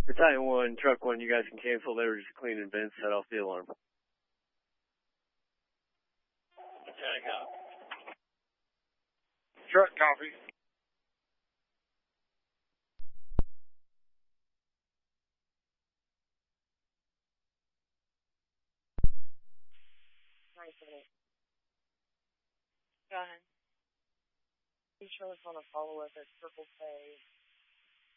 Battalion 1, Truck 1, you guys can cancel. They were just cleaning vents, set off the alarm. Battalion copy. Truck copy. Go ahead. Be sure to follow up at Circle K